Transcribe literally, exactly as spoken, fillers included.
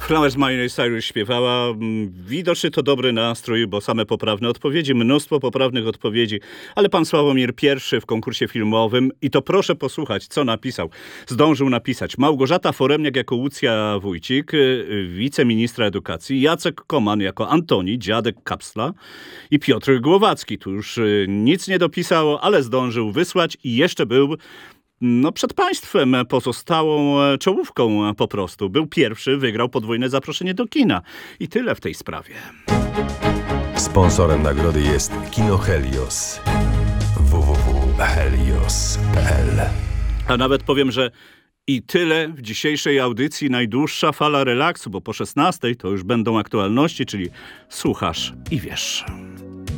Flowers Miley Cyrus śpiewała. Widocznie to dobry nastrój, bo same poprawne odpowiedzi, mnóstwo poprawnych odpowiedzi, ale pan Sławomir pierwszy w konkursie filmowym i to proszę posłuchać, co napisał. Zdążył napisać Małgorzata Foremniak jako Łucja Wójcik, wiceministra edukacji, Jacek Koman jako Antoni, dziadek Kapsla i Piotr Głowacki. Tu już nic nie dopisał, ale zdążył wysłać i jeszcze był no przed państwem pozostałą czołówką po prostu. Był pierwszy, wygrał podwójne zaproszenie do kina. I tyle w tej sprawie. Sponsorem nagrody jest Kino Helios. w w w kropka helios kropka p l. A nawet powiem, że i tyle w dzisiejszej audycji. Najdłuższa fala relaksu, bo po szesnastej to już będą aktualności, czyli słuchasz i wiesz.